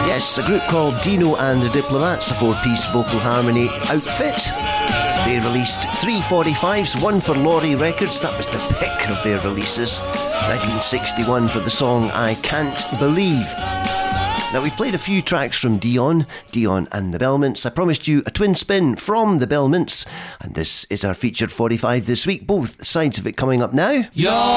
Yes, a group called Dino and the Diplomats, a four-piece vocal harmony outfit. They released 3 45s, one for Laurie Records, that was the pick of their releases. 1961 for the song I Can't Believe. Now, we've played a few tracks from Dion and the Belmonts. I promised you a twin spin from the Belmonts, and this is our featured 45 this week. Both sides of it coming up now.